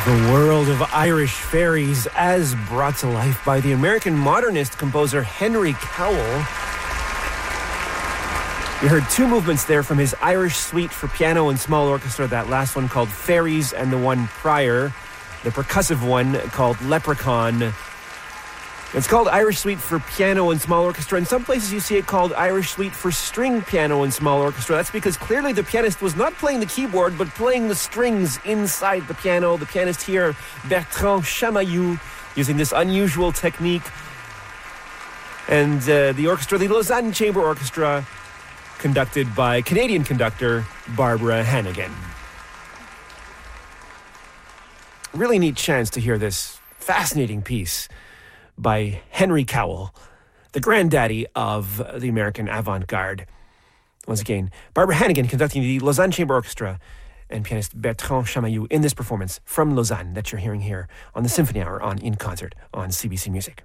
The world of Irish fairies as brought to life by the American modernist composer Henry Cowell. You heard two movements there from his Irish suite for piano and small orchestra, that last one called Fairies and the one prior, the percussive one called Leprechaun. It's called Irish Suite for Piano and Small Orchestra. In some places you see it called Irish Suite for String Piano and Small Orchestra. That's because clearly the pianist was not playing the keyboard, but playing the strings inside the piano. The pianist here, Bertrand Chamayou, using this unusual technique. And the orchestra, the Lausanne Chamber Orchestra, conducted by Canadian conductor Barbara Hannigan. Really neat chance to hear this fascinating piece by Henry Cowell, the granddaddy of the American avant-garde. Once again, Barbara Hannigan conducting the Lausanne Chamber Orchestra and pianist Bertrand Chamayou in this performance from Lausanne that you're hearing here on the Symphony Hour on In Concert on CBC Music.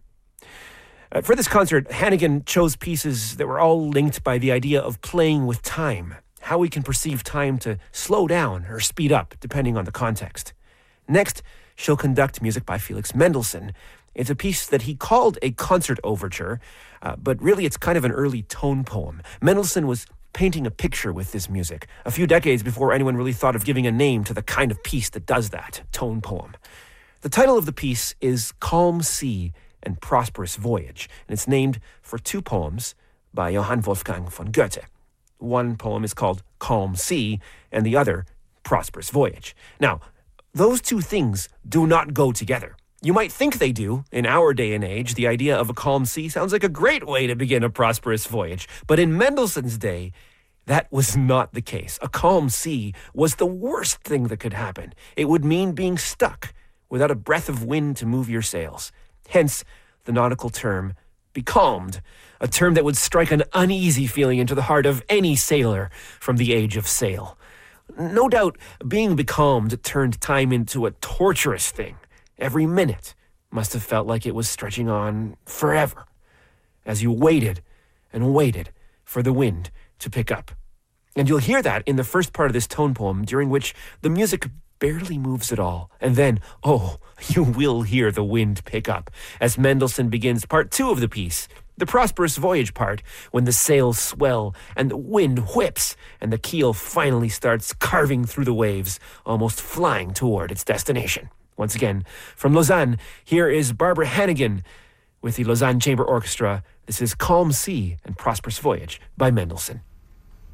For this concert, Hannigan chose pieces that were all linked by the idea of playing with time, how we can perceive time to slow down or speed up depending on the context. Next, she'll conduct music by Felix Mendelssohn. It's a piece that he called a concert overture, but really it's kind of an early tone poem. Mendelssohn was painting a picture with this music a few decades before anyone really thought of giving a name to the kind of piece that does that, tone poem. The title of the piece is Calm Sea and Prosperous Voyage, and it's named for two poems by Johann Wolfgang von Goethe. One poem is called Calm Sea, and the other, Prosperous Voyage. Now, those two things do not go together. You might think they do. In our day and age, the idea of a calm sea sounds like a great way to begin a prosperous voyage. But in Mendelssohn's day, that was not the case. A calm sea was the worst thing that could happen. It would mean being stuck without a breath of wind to move your sails. Hence, the nautical term, becalmed, a term that would strike an uneasy feeling into the heart of any sailor from the age of sail. No doubt, being becalmed turned time into a torturous thing. Every minute must have felt like it was stretching on forever as you waited and waited for the wind to pick up. And you'll hear that in the first part of this tone poem, during which the music barely moves at all. And then, you will hear the wind pick up as Mendelssohn begins part two of the piece, the prosperous voyage part, when the sails swell and the wind whips and the keel finally starts carving through the waves, almost flying toward its destination. Once again, from Lausanne, here is Barbara Hannigan with the Lausanne Chamber Orchestra. This is Calm Sea and Prosperous Voyage by Mendelssohn.